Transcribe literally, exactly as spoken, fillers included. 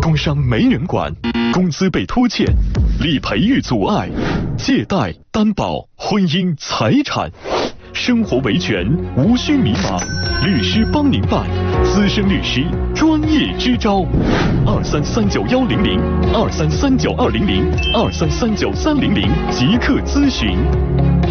工伤没人管，工资被拖欠，理赔遇阻碍，借贷、担保、婚姻、财产，生活维权无需迷茫，律师帮您办，资深律师专业支招，二三三九幺零零，二三三九二零零，二三三九三零零，即刻咨询。